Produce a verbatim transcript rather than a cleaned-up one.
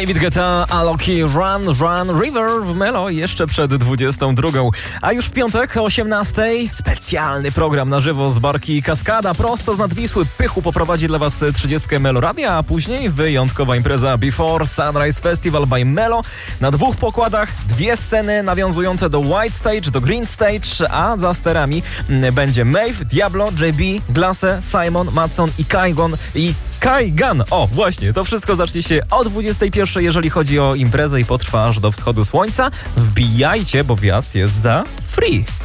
David Guetta, Alok, Run, Run, River w Melo jeszcze przed dwudziestą drugą. A już w piątek o osiemnastej specjalny program na żywo z barki Kaskada prosto z Nadwisły. Pychu poprowadzi dla Was trzydziestkę Melo Radia, a później wyjątkowa impreza Before Sunrise Festival by Melo na dwóch pokładach, dwie sceny nawiązujące do White Stage, do Green Stage, a za sterami będzie Maeve, Diablo, J B, Glasse, Simon, Matson i Kaigon i Kaigan. O, właśnie, to wszystko zacznie się o dwudziestej pierwszej, jeżeli chodzi o imprezę i potrwa aż do wschodu słońca. Wbijajcie, bo wjazd jest za free.